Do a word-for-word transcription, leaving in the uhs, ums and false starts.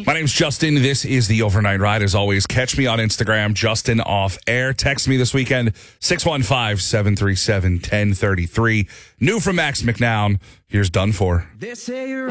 My name's Justin. This is the Overnight Ride. As always, catch me on Instagram, Justin Off Air. Text me this weekend, six one five, seven three seven, one zero three three. New from Max McNown. Here's Done For.